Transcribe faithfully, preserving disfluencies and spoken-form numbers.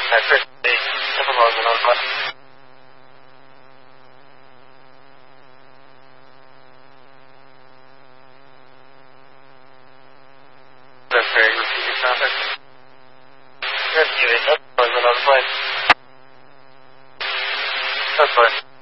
At first, they took a load and on what? That's very repeated traffic. Rescue it, that's on the flight. That's fine.